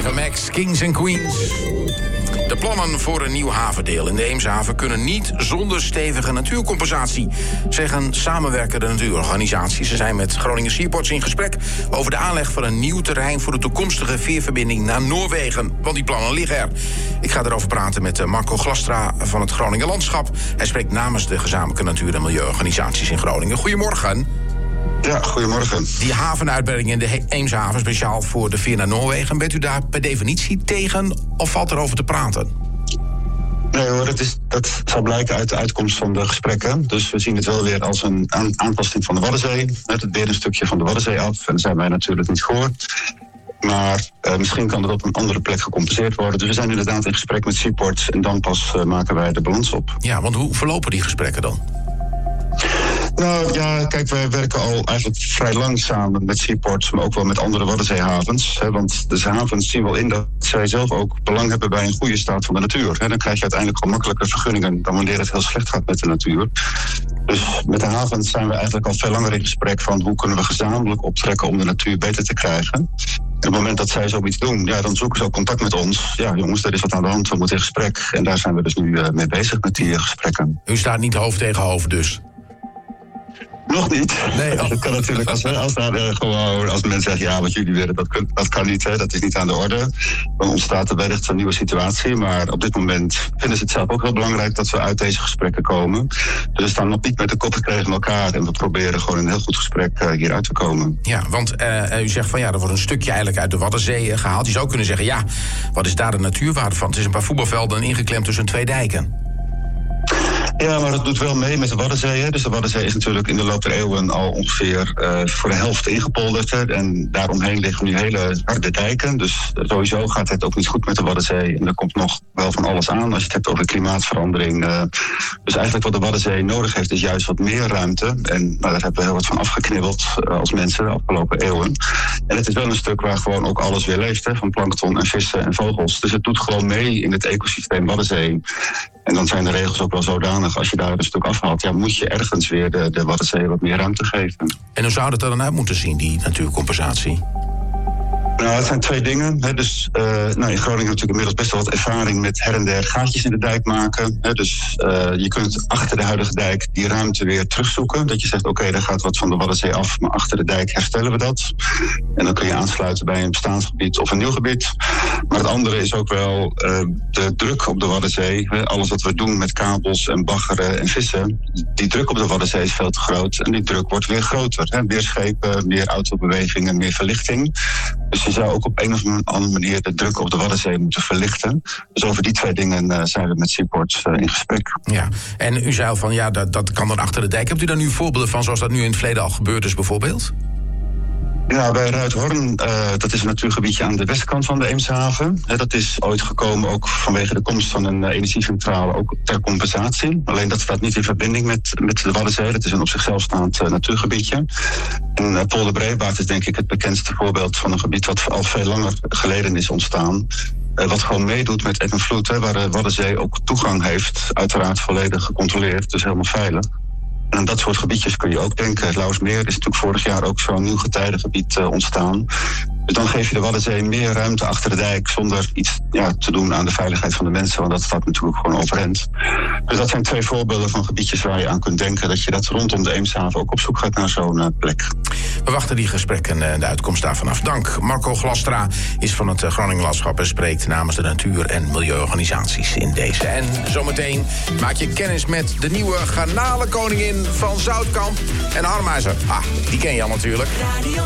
Eva Max, Kings and Queens. De plannen voor een nieuw havendeel in de Eemshaven kunnen niet zonder stevige natuurcompensatie, zeggen samenwerkende natuurorganisaties. Ze zijn met Groningen Seaports in gesprek over de aanleg van een nieuw terrein voor de toekomstige veerverbinding naar Noorwegen. Want die plannen liggen er. Ik ga erover praten met Marco Glastra van het Groningen Landschap. Hij spreekt namens de gezamenlijke natuur- en milieuorganisaties in Groningen. Goedemorgen. Ja, goedemorgen. Die havenuitbreiding in de Eemshaven, speciaal voor de veer naar Noorwegen, bent u daar per definitie tegen of valt er over te praten? Nee hoor, dat zal blijken uit de uitkomst van de gesprekken. Dus we zien het wel weer als een aanpassing van de Waddenzee. Het weer een stukje van de Waddenzee af. En daar zijn wij natuurlijk niet voor. Maar misschien kan dat op een andere plek gecompenseerd worden. Dus we zijn inderdaad in gesprek met Seaports en dan pas maken wij de balans op. Ja, want hoe verlopen die gesprekken dan? Nou ja, kijk, wij werken al eigenlijk vrij lang samen met Seaports, maar ook wel met andere Waddenzeehavens. Want de havens zien wel in dat zij zelf ook belang hebben bij een goede staat van de natuur. Dan krijg je uiteindelijk gewoon makkelijker vergunningen dan wanneer het heel slecht gaat met de natuur. Dus met de havens zijn we eigenlijk al veel langer in gesprek van hoe kunnen we gezamenlijk optrekken om de natuur beter te krijgen. En op het moment dat zij zoiets doen, ja, dan zoeken ze ook contact met ons. Ja, jongens, er is wat aan de hand, we moeten in gesprek. En daar zijn we dus nu mee bezig met die gesprekken. U staat niet hoofd tegen hoofd dus? Nog niet. Nee, dat kan natuurlijk als mensen zeggen, ja, wat jullie willen, dat kan niet, hè, dat is niet aan de orde. Dan ontstaat er wellicht een nieuwe situatie. Maar op dit moment vinden ze het zelf ook heel belangrijk dat we uit deze gesprekken komen. Dus we staan nog niet met de koppen tegen elkaar en we proberen gewoon een heel goed gesprek hieruit te komen. Ja, want u zegt van ja, er wordt een stukje eigenlijk uit de Waddenzee gehaald. Je zou kunnen zeggen, ja, wat is daar de natuurwaarde van? Het is een paar voetbalvelden ingeklemd tussen 2 dijken. Ja, maar dat doet wel mee met de Waddenzee. Hè. Dus de Waddenzee is natuurlijk in de loop der eeuwen al ongeveer voor de helft ingepolderd. Hè. En daaromheen liggen nu hele harde dijken. Dus sowieso gaat het ook niet goed met de Waddenzee. En er komt nog wel van alles aan als je het hebt over klimaatverandering. Dus eigenlijk wat de Waddenzee nodig heeft is juist wat meer ruimte. En daar hebben we heel wat van afgeknibbeld als mensen de afgelopen eeuwen. En het is wel een stuk waar gewoon ook alles weer leeft. Hè, van plankton en vissen en vogels. Dus het doet gewoon mee in het ecosysteem Waddenzee. En dan zijn de regels ook wel zodanig, als je daar een stuk afhaalt, ja, moet je ergens weer de Waddenzee wat meer ruimte geven. En hoe zou dat er dan uit moeten zien, die natuurcompensatie? Nou, het zijn 2 dingen. Hè. Dus in Groningen natuurlijk inmiddels best wel wat ervaring met her en der gaatjes in de dijk maken. Hè. Dus je kunt achter de huidige dijk die ruimte weer terugzoeken. Dat je zegt, oké, daar gaat wat van de Waddenzee af, maar achter de dijk herstellen we dat. En dan kun je aansluiten bij een bestaansgebied of een nieuw gebied. Maar het andere is ook wel de druk op de Waddenzee. Hè. Alles wat we doen met kabels en baggeren en vissen, die druk op de Waddenzee is veel te groot. En die druk wordt weer groter. Hè. Meer schepen, meer autobewegingen, meer verlichting. Dus je zou ook op een of andere manier de druk op de Waddenzee moeten verlichten. Dus over die 2 dingen zijn we met Seaports in gesprek. Ja, en u zei al van ja, dat kan dan achter de dijk. Hebt u daar nu voorbeelden van zoals dat nu in het verleden al gebeurd is bijvoorbeeld? Ja, bij Ruithorn, dat is een natuurgebiedje aan de westkant van de Eemshaven. Dat is ooit gekomen ook vanwege de komst van een energiecentrale, ook ter compensatie. Alleen dat staat niet in verbinding met de Waddenzee. Dat is een op zichzelf staand natuurgebiedje. En Polder Breebaart is denk ik het bekendste voorbeeld van een gebied wat al veel langer geleden is ontstaan. Wat gewoon meedoet met eb en vloed, waar de Waddenzee ook toegang heeft. Uiteraard volledig gecontroleerd, dus helemaal veilig. En aan dat soort gebiedjes kun je ook denken. Het Lauwersmeer is natuurlijk vorig jaar ook zo'n nieuw getijdengebied ontstaan. Dus dan geef je de Waddenzee meer ruimte achter de dijk zonder iets te doen aan de veiligheid van de mensen. Want dat staat natuurlijk gewoon overeind. Dus dat zijn 2 voorbeelden van gebiedjes waar je aan kunt denken. Dat je dat rondom de Eemshaven ook op zoek gaat naar zo'n plek. We wachten die gesprekken en de uitkomst daarvan af. Dank. Marco Glastra is van het Groningen Landschap en spreekt namens de natuur- en milieuorganisaties in deze. En zometeen maak je kennis met de nieuwe garnalenkoningin van Zoutkamp en Harmhuizen. Die ken je al natuurlijk.